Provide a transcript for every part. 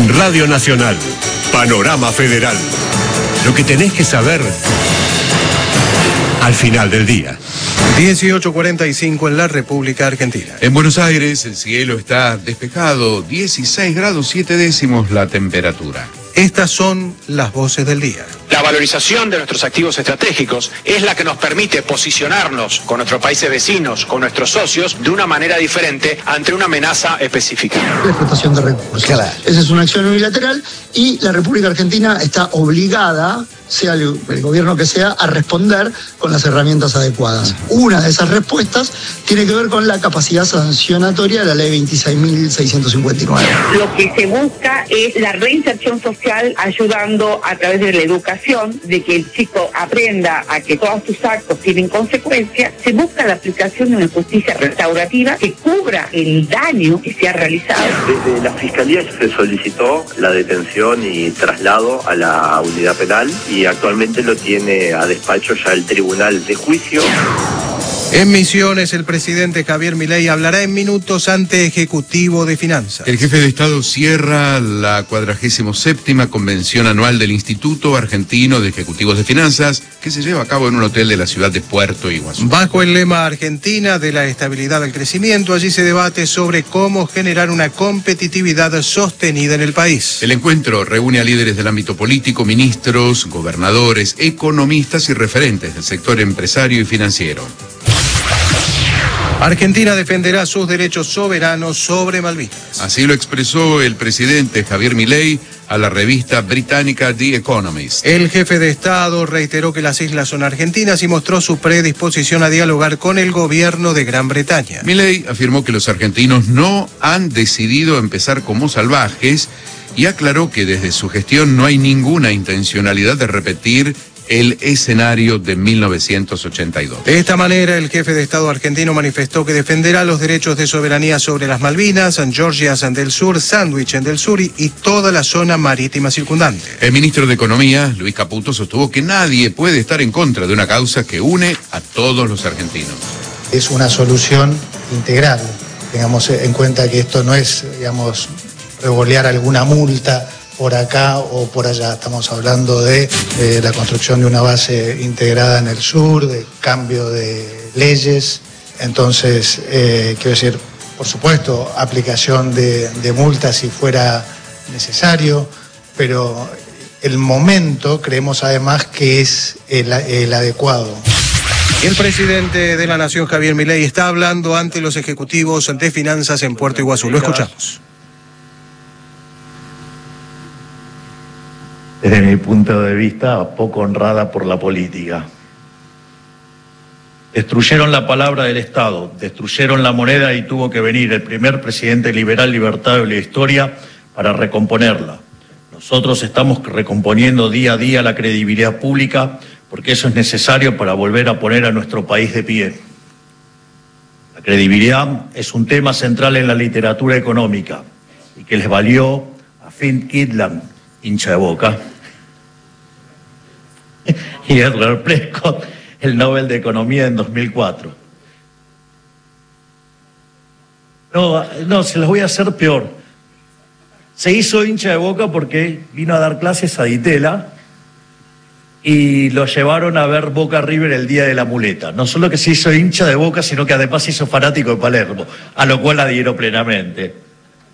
En Radio Nacional, Panorama Federal. Lo que tenés que saber al final del día. 18:45 en la República Argentina. En Buenos Aires el cielo está despejado, 16 grados 7 décimos la temperatura. Estas son las voces del día. La valorización de nuestros activos estratégicos es la que nos permite posicionarnos con nuestros países vecinos, con nuestros socios, de una manera diferente ante una amenaza específica. La explotación de recursos. Claro. Esa es una acción unilateral y la República Argentina está obligada, sea el gobierno que sea, a responder con las herramientas adecuadas. Una de esas respuestas tiene que ver con la capacidad sancionatoria de la ley 26.659. Lo que se busca es la reinserción social, ayudando a través de la educación, de que el chico aprenda a que todos sus actos tienen consecuencias. Se busca la aplicación de una justicia restaurativa que cubra el daño que se ha realizado. Desde la Fiscalía se solicitó la detención y traslado a la unidad penal y actualmente lo tiene a despacho ya el Tribunal de Juicio. En Misiones, el presidente Javier Milei hablará en minutos ante Ejecutivo de Finanzas. El jefe de Estado cierra la 47ª convención anual del Instituto Argentino de Ejecutivos de Finanzas, que se lleva a cabo en un hotel de la ciudad de Puerto Iguazú. Bajo el lema Argentina de la estabilidad al crecimiento, allí se debate sobre cómo generar una competitividad sostenida en el país. El encuentro reúne a líderes del ámbito político, ministros, gobernadores, economistas y referentes del sector empresario y financiero. Argentina defenderá sus derechos soberanos sobre Malvinas. Así lo expresó el presidente Javier Milei a la revista británica The Economist. El jefe de Estado reiteró que las islas son argentinas y mostró su predisposición a dialogar con el gobierno de Gran Bretaña. Milei afirmó que los argentinos no han decidido empezar como salvajes y aclaró que desde su gestión no hay ninguna intencionalidad de repetir el escenario de 1982. De esta manera, el jefe de Estado argentino manifestó que defenderá los derechos de soberanía sobre las Malvinas, Georgias del Sur, Sandwich del Sur y toda la zona marítima circundante. El ministro de Economía, Luis Caputo, sostuvo que nadie puede estar en contra de una causa que une a todos los argentinos. Es una solución integral. Tengamos en cuenta que esto no es, digamos, revolear alguna multa por acá o por allá. Estamos hablando de la construcción de una base integrada en el sur, de cambio de leyes. Entonces, quiero decir, por supuesto, aplicación de multas si fuera necesario, pero el momento creemos además que es el adecuado. El presidente de la Nación, Javier Milei, está hablando ante los ejecutivos de finanzas en Puerto Iguazú. Lo escuchamos. Desde mi punto de vista, poco honrada por la política. Destruyeron la palabra del Estado, destruyeron la moneda y tuvo que venir el primer presidente liberal libertario de la historia para recomponerla. Nosotros estamos recomponiendo día a día la credibilidad pública porque eso es necesario para volver a poner a nuestro país de pie. La credibilidad es un tema central en la literatura económica y que les valió a Finn Kidland, hincha de Boca, y Edward Prescott el Nobel de Economía en 2004. No, se los voy a hacer peor. Se hizo hincha de Boca porque vino a dar clases a Ditela y lo llevaron a ver Boca River el día de la muleta. No solo que se hizo hincha de Boca, sino que además se hizo fanático de Palermo, a lo cual adhiero plenamente.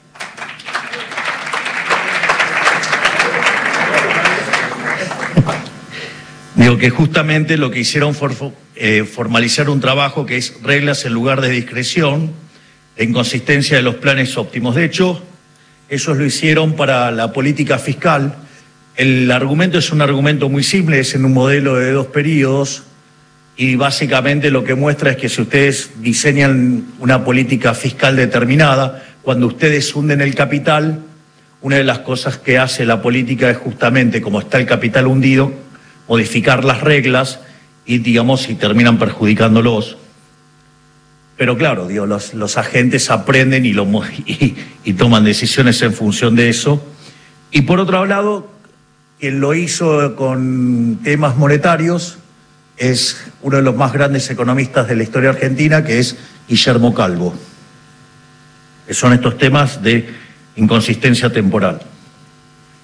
Digo que justamente lo que hicieron fue formalizar un trabajo que es reglas en lugar de discreción, la inconsistencia de los planes óptimos. De hecho, ellos lo hicieron para la política fiscal. El argumento es un argumento muy simple, es en un modelo de 2 periodos y básicamente lo que muestra es que si ustedes diseñan una política fiscal determinada, cuando ustedes hunden el capital, una de las cosas que hace la política es justamente, como está el capital hundido, modificar las reglas y terminan perjudicándolos. Pero claro, los agentes aprenden y toman decisiones en función de eso. Y por otro lado, quien lo hizo con temas monetarios es uno de los más grandes economistas de la historia argentina, que es Guillermo Calvo, que son estos temas de inconsistencia temporal.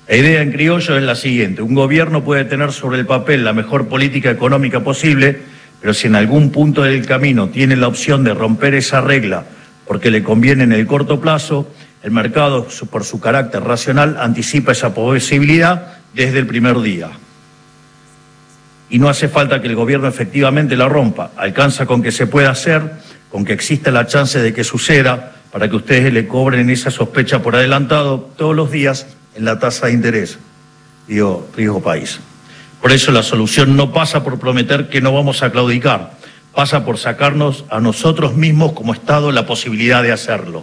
La idea en criollo es la siguiente: un gobierno puede tener sobre el papel la mejor política económica posible, pero si en algún punto del camino tiene la opción de romper esa regla porque le conviene en el corto plazo, el mercado, por su carácter racional, anticipa esa posibilidad desde el primer día. Y no hace falta que el gobierno efectivamente la rompa, alcanza con que se pueda hacer, con que exista la chance de que suceda, para que ustedes le cobren esa sospecha por adelantado todos los días en la tasa de interés. Digo, riesgo país. Por eso la solución no pasa por prometer que no vamos a claudicar, pasa por sacarnos a nosotros mismos como Estado la posibilidad de hacerlo.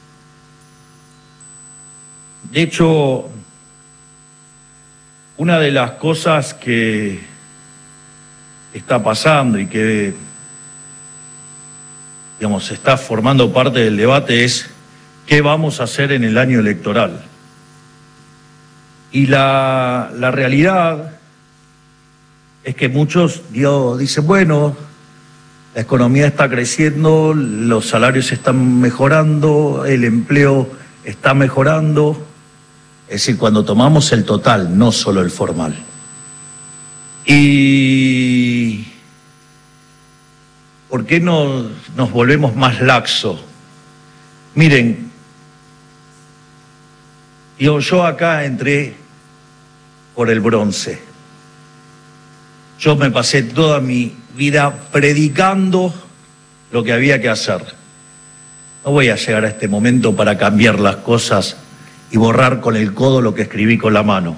De hecho, una de las cosas que está pasando y que, digamos, está formando parte del debate es qué vamos a hacer en el año electoral. Y la realidad es que muchos dicen, bueno, la economía está creciendo, los salarios están mejorando, el empleo está mejorando. Es decir, cuando tomamos el total, no solo el formal. ¿Y por qué no nos volvemos más laxos? Miren, yo acá entré por el bronce. Yo me pasé toda mi vida predicando lo que había que hacer. No voy a llegar a este momento para cambiar las cosas y borrar con el codo lo que escribí con la mano.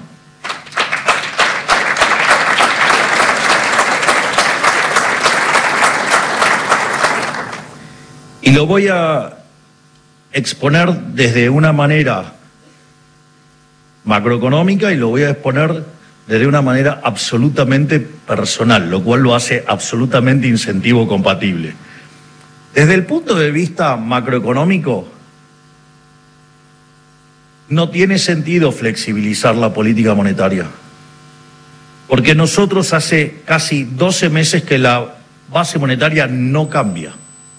Y lo voy a exponer desde una manera macroeconómica y lo voy a exponer desde una manera absolutamente personal, lo cual lo hace absolutamente incentivo compatible. Desde el punto de vista macroeconómico, no tiene sentido flexibilizar la política monetaria, porque nosotros hace casi 12 meses que la base monetaria no cambia.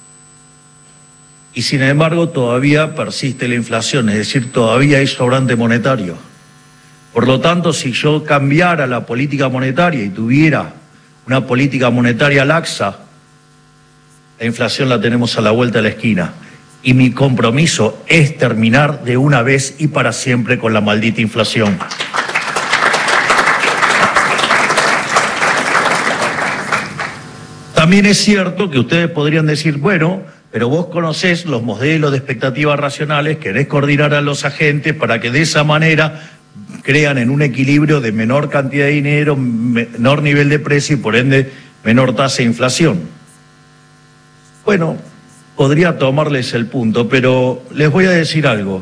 Y sin embargo todavía persiste la inflación, es decir, todavía hay sobrante monetario. Por lo tanto, si yo cambiara la política monetaria y tuviera una política monetaria laxa, la inflación la tenemos a la vuelta de la esquina. Y mi compromiso es terminar de una vez y para siempre con la maldita inflación. También es cierto que ustedes podrían decir, bueno, pero vos conocés los modelos de expectativas racionales, querés coordinar a los agentes para que de esa manera crean en un equilibrio de menor cantidad de dinero, menor nivel de precio y por ende menor tasa de inflación. Bueno, podría tomarles el punto, pero les voy a decir algo.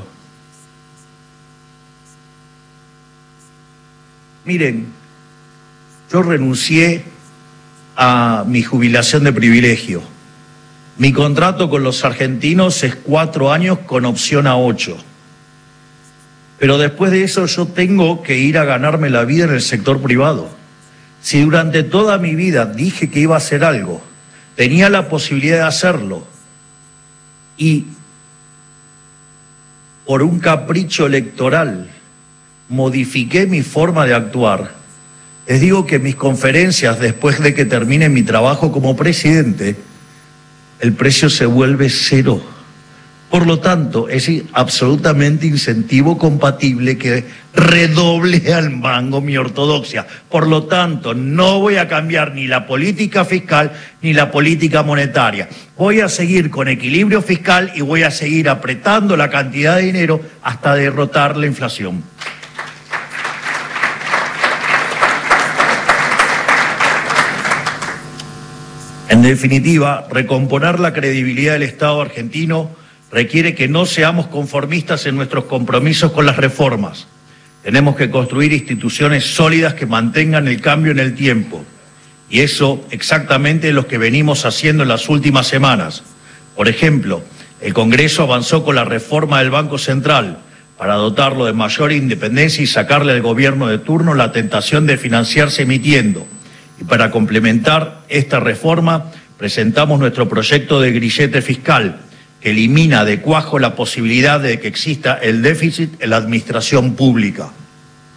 Miren, yo renuncié a mi jubilación de privilegio. Mi contrato con los argentinos es 4 años con opción a 8. Pero después de eso yo tengo que ir a ganarme la vida en el sector privado. Si durante toda mi vida dije que iba a hacer algo, tenía la posibilidad de hacerlo, y por un capricho electoral modifiqué mi forma de actuar, les digo que mis conferencias, después de que termine mi trabajo como presidente, el precio se vuelve 0. Por lo tanto, es absolutamente incentivo compatible que redoble al mango mi ortodoxia. Por lo tanto, no voy a cambiar ni la política fiscal ni la política monetaria. Voy a seguir con equilibrio fiscal y voy a seguir apretando la cantidad de dinero hasta derrotar la inflación. En definitiva, recomponer la credibilidad del Estado argentino requiere que no seamos conformistas en nuestros compromisos con las reformas. Tenemos que construir instituciones sólidas que mantengan el cambio en el tiempo. Y eso exactamente es lo que venimos haciendo en las últimas semanas. Por ejemplo, el Congreso avanzó con la reforma del Banco Central para dotarlo de mayor independencia y sacarle al gobierno de turno la tentación de financiarse emitiendo. Y para complementar esta reforma, presentamos nuestro proyecto de grillete fiscal, que elimina de cuajo la posibilidad de que exista el déficit en la administración pública.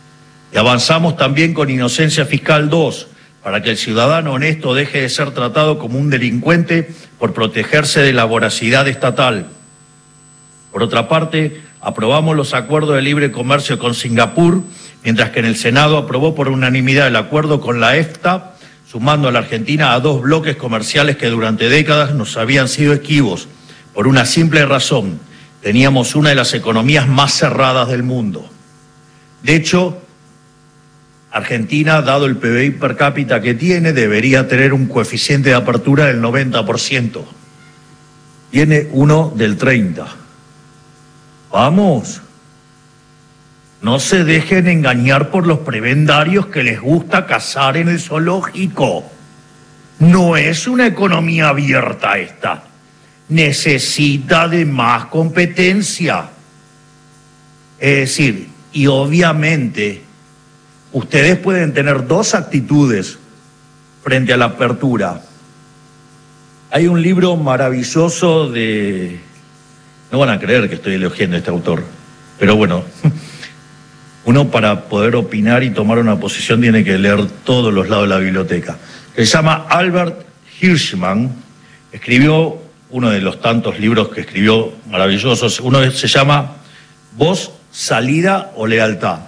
Y avanzamos también con Inocencia Fiscal 2, para que el ciudadano honesto deje de ser tratado como un delincuente por protegerse de la voracidad estatal. Por otra parte, aprobamos los acuerdos de libre comercio con Singapur, mientras que en el Senado aprobó por unanimidad el acuerdo con la EFTA, sumando a la Argentina a 2 bloques comerciales que durante décadas nos habían sido esquivos, por una simple razón: teníamos una de las economías más cerradas del mundo. De hecho, Argentina, dado el PBI per cápita que tiene, debería tener un coeficiente de apertura del 90%. Tiene uno del 30%. Vamos, no se dejen engañar por los prebendarios que les gusta cazar en el zoológico. No es una economía abierta esta. Necesita de más competencia. Es decir, y obviamente ustedes pueden tener 2 actitudes frente a la apertura. Hay un libro maravilloso de... No van a creer que estoy elogiando a este autor, pero bueno, uno para poder opinar y tomar una posición tiene que leer todos los lados de la biblioteca. Se llama Albert Hirschman, escribió uno de los tantos libros que escribió maravillosos. Uno se llama Voz, Salida o Lealtad.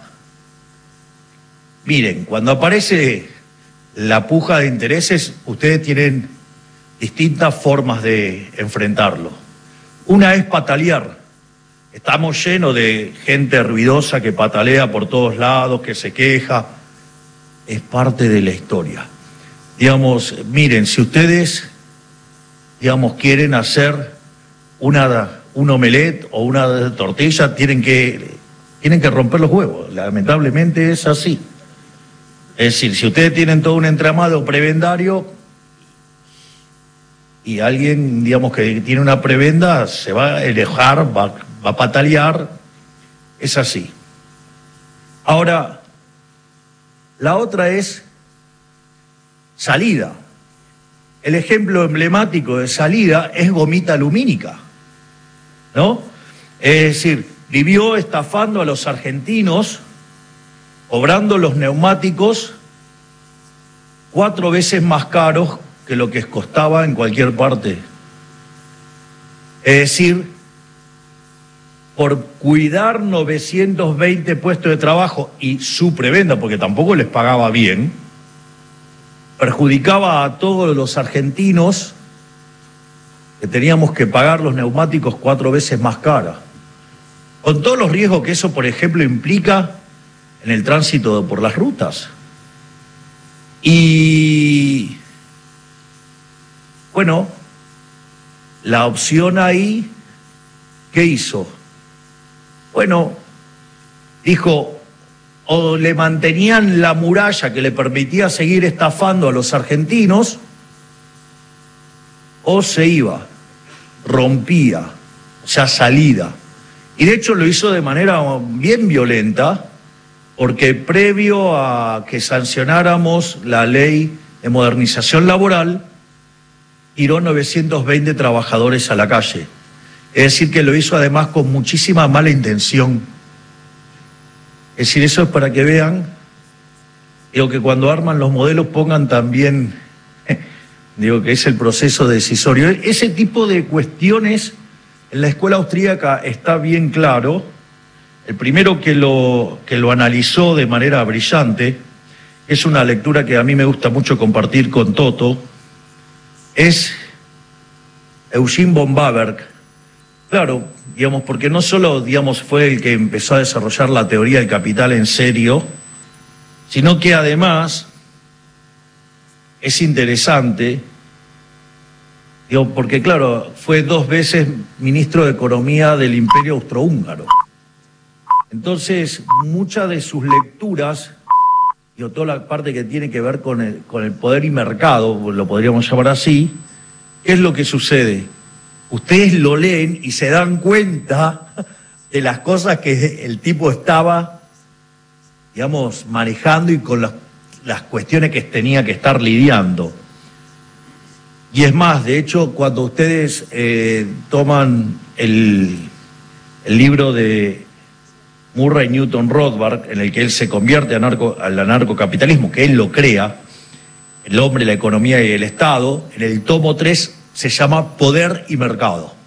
Miren, cuando aparece la puja de intereses, ustedes tienen distintas formas de enfrentarlo. Una es patalear. Estamos llenos de gente ruidosa que patalea por todos lados, que se queja. Es parte de la historia. Digamos, miren, si ustedes, digamos, quieren hacer un omelette o una tortilla, tienen que romper los huevos. Lamentablemente es así. Es decir, si ustedes tienen todo un entramado prebendario y alguien, digamos, que tiene una prebenda, se va a alejar, va a patalear, es así. Ahora, la otra es salida. El ejemplo emblemático de salida es Gomita Lumínica, ¿no? Es decir, vivió estafando a los argentinos, cobrando los neumáticos 4 veces más caros que lo que costaba en cualquier parte. Es decir, por cuidar 920 puestos de trabajo y su prebenda, porque tampoco les pagaba bien, perjudicaba a todos los argentinos que teníamos que pagar los neumáticos 4 veces más caros. Con todos los riesgos que eso, por ejemplo, implica en el tránsito por las rutas. Y bueno, la opción ahí, ¿qué hizo? Bueno, dijo, o le mantenían la muralla que le permitía seguir estafando a los argentinos, o se iba, rompía, o sea, salida. Y de hecho lo hizo de manera bien violenta, porque previo a que sancionáramos la ley de modernización laboral, tiró 920 trabajadores a la calle. Es decir, que lo hizo además con muchísima mala intención. Es decir, eso es para que vean, digo, que cuando arman los modelos pongan también, digo, que es el proceso decisorio. Ese tipo de cuestiones en la escuela austríaca está bien claro. El primero que lo analizó de manera brillante, es una lectura que a mí me gusta mucho compartir con Toto, es Eugene von Baaberg. Claro, digamos, porque no solo, digamos, fue el que empezó a desarrollar la teoría del capital en serio, sino que además es interesante, digo, porque claro, fue 2 veces ministro de Economía del Imperio Austrohúngaro. Entonces, muchas de sus lecturas, digo, toda la parte que tiene que ver con el poder y mercado, lo podríamos llamar así, ¿qué es lo que sucede? Ustedes lo leen y se dan cuenta de las cosas que el tipo estaba, digamos, manejando y con las cuestiones que tenía que estar lidiando. Y es más, de hecho, cuando ustedes toman el libro de Murray Newton Rothbard, en el que él se convierte al anarcocapitalismo, que él lo crea, el hombre, la economía y el Estado. En el tomo 3 se llama Poder y Mercado.